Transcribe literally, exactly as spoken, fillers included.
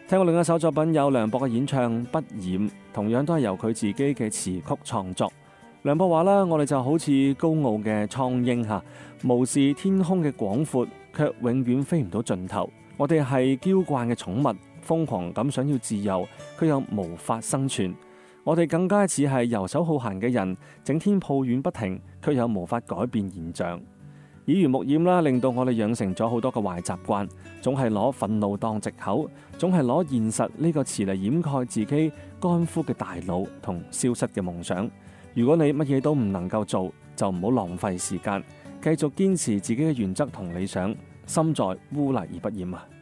聽過另一首作品有梁博嘅演唱《不染》，同樣都係由佢自己嘅詞曲創作。梁博話啦，我哋就好似高傲嘅蒼鷹吓，無視天空嘅廣闊，卻永遠飛唔到盡頭。我哋係嬌慣嘅寵物，瘋狂咁想要自由，卻又無法生存。我哋更加似係遊手好閒嘅人，整天抱怨不停，卻又無法改變現象。耳濡目染啦，令到我哋養成咗好多嘅壞習慣，總係攞憤怒當藉口，總係攞現實呢個詞嚟掩蓋自己乾枯嘅大腦同消失嘅夢想。如果你乜嘢都唔能夠做，就唔好浪費時間，繼續堅持自己嘅原則同理想，心在污泥而不染啊！